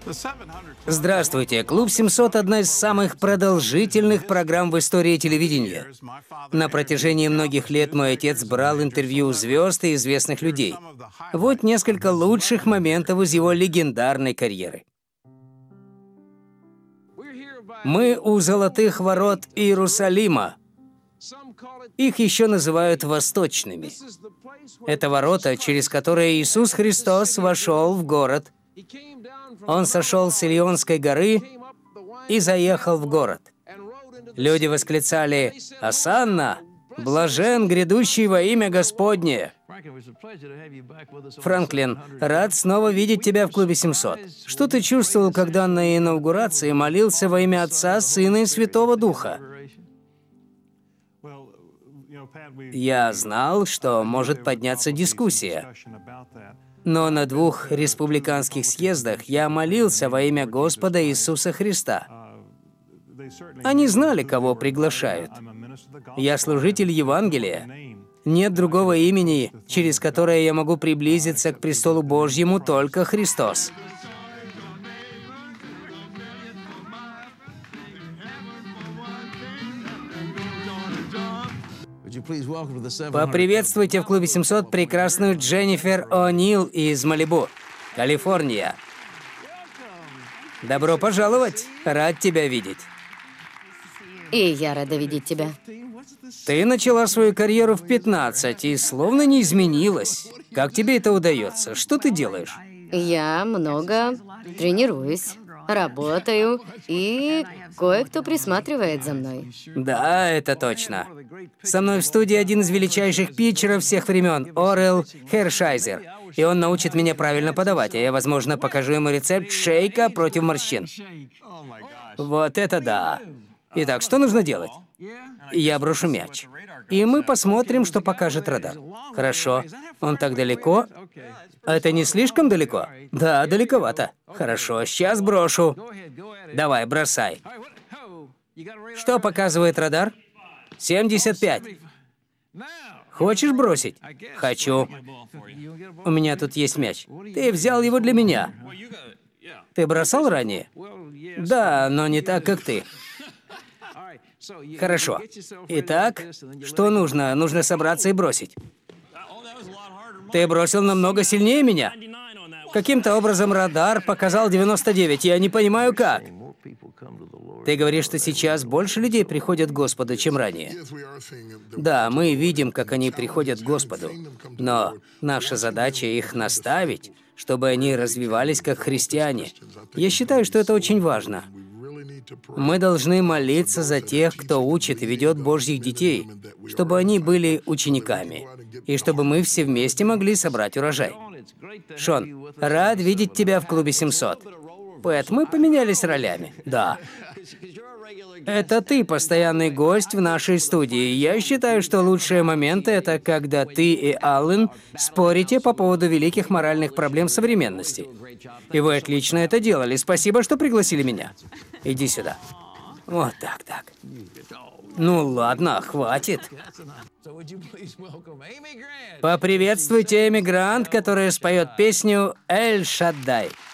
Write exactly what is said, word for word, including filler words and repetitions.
Здравствуйте. Клуб семьсот – одна из самых продолжительных программ в истории телевидения. На протяжении многих лет мой отец брал интервью у звезд и известных людей. Вот несколько лучших моментов из его легендарной карьеры. Мы у Золотых ворот Иерусалима. Их еще называют Восточными. Это ворота, через которые Иисус Христос вошел в город. Он сошел с Илионской горы и заехал в город. Люди восклицали: «Осанна! Блажен, грядущий во имя Господне!» Франклин, рад снова видеть тебя в клубе семьсот. Что ты чувствовал, когда на инаугурации молился во имя Отца, Сына и Святого Духа? Я знал, что может подняться дискуссия. Но на двух республиканских съездах я молился во имя Господа Иисуса Христа. Они знали, кого приглашают. Я служитель Евангелия. Нет другого имени, через которое я могу приблизиться к престолу Божьему, только Христос. Поприветствуйте в клубе семьсот прекрасную Дженнифер О'Нил из Малибу, Калифорния. Добро пожаловать! Рад тебя видеть. И я рада видеть тебя. Ты начала свою карьеру в пятнадцать и словно не изменилась. Как тебе это удается? Что ты делаешь? Я много тренируюсь, работаю, и кое-кто присматривает за мной. Да, это точно. Со мной в студии один из величайших питчеров всех времен, Орел Хершайзер. И он научит меня правильно подавать, а я, возможно, покажу ему рецепт шейка против морщин. Вот это да. Итак, что нужно делать? Я брошу мяч. И мы посмотрим, что покажет радар. Хорошо. Он так далеко? Это не слишком далеко? Да, далековато. Хорошо, сейчас брошу. Давай, бросай. Что показывает радар? семьдесят пять. Хочешь бросить? Хочу. У меня тут есть мяч. Ты взял его для меня. Ты бросал ранее? Да, но не так, как ты. Хорошо. Итак, что нужно? Нужно собраться и бросить. Ты бросил намного сильнее меня. Каким-то образом радар показал девяносто девять, я не понимаю, как. Ты говоришь, что сейчас больше людей приходят к Господу, чем ранее. Да, мы видим, как они приходят к Господу, но наша задача их наставить, чтобы они развивались как христиане. Я считаю, что это очень важно. Мы должны молиться за тех, кто учит и ведет Божьих детей, чтобы они были учениками, и чтобы мы все вместе могли собрать урожай. Шон, рад видеть тебя в клубе семьсот. Пэт, мы поменялись ролями. Да. Это ты постоянный гость в нашей студии. Я считаю, что лучшие моменты — это когда ты и Аллен спорите по поводу великих моральных проблем современности. И вы отлично это делали. Спасибо, что пригласили меня. Иди сюда. Вот так, так. Ну ладно, хватит. Поприветствуйте Эми Грант, которая споет песню «Эль Шаддай».